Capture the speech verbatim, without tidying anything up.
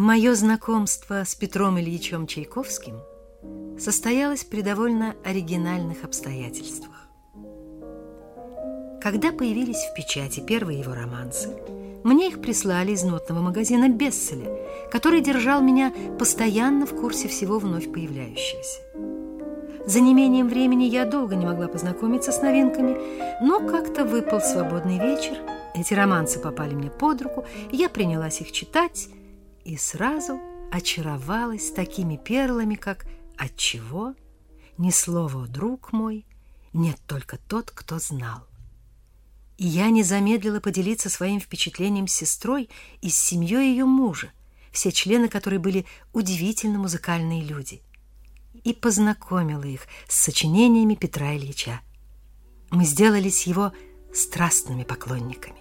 Мое знакомство с Петром Ильичем Чайковским состоялось при довольно оригинальных обстоятельствах. Когда появились в печати первые его романсы, мне их прислали из нотного магазина «Бесселя», который держал меня постоянно в курсе всего вновь появляющегося. За неимением времени я долго не могла познакомиться с новинками, но как-то выпал свободный вечер, эти романсы попали мне под руку, я принялась их читать и сразу очаровалась такими перлами, как «Отчего?», «Ни слова, друг мой», «Нет только тот, кто знал». И я не замедлила поделиться своим впечатлением с сестрой и с семьей ее мужа, все члены которой были удивительно музыкальные люди, и познакомила их с сочинениями Петра Ильича. Мы сделались его страстными поклонниками.